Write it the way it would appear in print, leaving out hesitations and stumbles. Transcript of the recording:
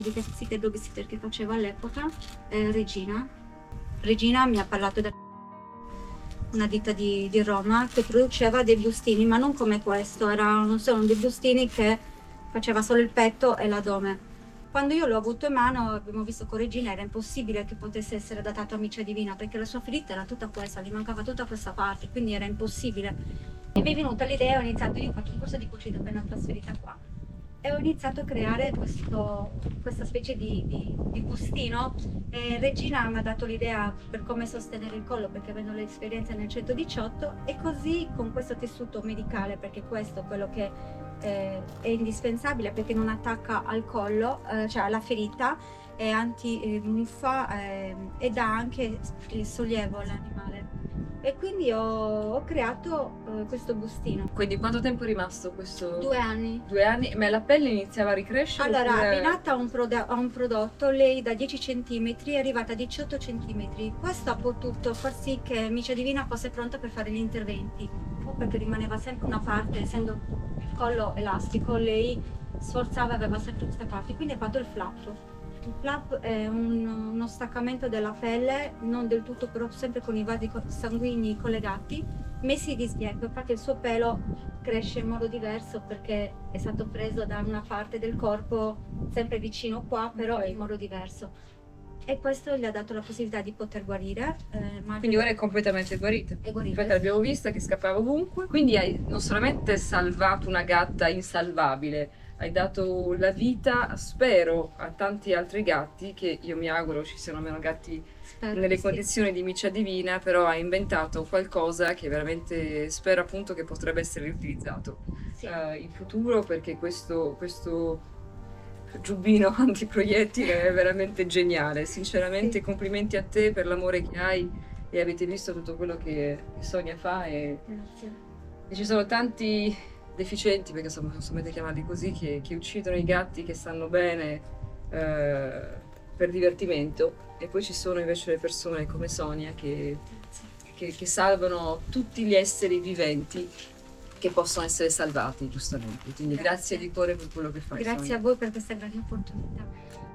di babysitter e babysitter che facevo all'epoca, Regina. Regina mi ha parlato da una ditta di Roma che produceva dei bustini, ma non come questo, sono dei bustini che faceva solo il petto e l'addome. Quando io l'ho avuto in mano, abbiamo visto con Regina, era impossibile che potesse essere datato a Miccia Divina, perché la sua ferita era tutta questa, gli mancava tutta questa parte, quindi era impossibile. E mi è venuta l'idea, ho iniziato, io ho fatto un corso di cucina appena trasferita qua, e ho iniziato a creare questa specie di bustino. E Regina mi ha dato l'idea per come sostenere il collo, perché avendo l'esperienza nel 118, e così con questo tessuto medicale, perché questo è quello che è indispensabile, perché non attacca al collo, cioè alla ferita, è anti-muffa e dà anche il sollievo all'animale. E quindi ho creato questo bustino. Quindi quanto tempo è rimasto questo? 2 anni. 2 anni? Ma la pelle iniziava a ricrescere? Allora, oppure... abbinata a un prodotto, lei da 10 cm è arrivata a 18 cm. Questo ha potuto far sì che Miccia Divina fosse pronta per fare gli interventi, perché rimaneva sempre una parte, essendo il collo elastico, lei sforzava, aveva sempre queste parti, quindi ha fatto il flap. Il flap è uno staccamento della pelle, non del tutto, però sempre con i vasi sanguigni collegati, messi di sbiego. Infatti il suo pelo cresce in modo diverso perché è stato preso da una parte del corpo sempre vicino qua, però in modo diverso. E questo gli ha dato la possibilità di poter guarire. Quindi ora è completamente guarita. È guarita. Infatti l'abbiamo vista che scappava ovunque. Quindi hai non solamente salvato una gatta insalvabile, hai dato la vita, spero, a tanti altri gatti, che io mi auguro ci siano meno gatti nelle condizioni di Miccia Divina, però hai inventato qualcosa che veramente spero appunto che potrebbe essere riutilizzato in futuro, perché questo giubbino antiproiettile è veramente geniale. Sinceramente complimenti a te per l'amore che hai, e avete visto tutto quello che Sonia fa, e ci sono tanti deficienti, perché sono chiamati così, che uccidono i gatti che stanno bene per divertimento, e poi ci sono invece le persone come Sonia che salvano tutti gli esseri viventi che possono essere salvati, giustamente. Quindi grazie di cuore per quello che fai. Grazie Sonia. a voi per questa grande opportunità.